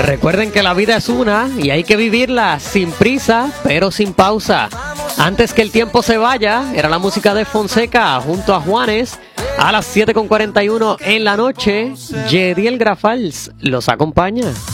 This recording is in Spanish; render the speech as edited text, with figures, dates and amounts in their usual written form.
Recuerden que la vida es una y hay que vivirla sin prisa, pero sin pausa. Antes que el tiempo se vaya, era la música de Fonseca junto a Juanes. A las 7:41 en la noche, Yediel Grafals los acompaña.